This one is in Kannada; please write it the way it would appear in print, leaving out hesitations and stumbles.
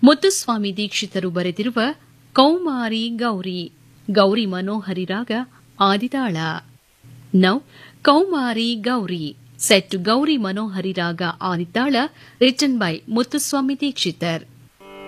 ಮುತ್ತುಸ್ವಾಮಿ ದೀಕ್ಷಿತರು ಬರೆದಿರುವ ಕೌಮಾರಿ ಗೌರಿ ಗೌರಿ ಮನೋಹರಿ ರಾಗ ಆದಿತಾಳ. Now Kaumari Gauri set to Gauri Manohari ರಾಗ ಆದಿತಾಳ written by ಮುತ್ತುಸ್ವಾಮಿ ದೀಕ್ಷಿತರ್.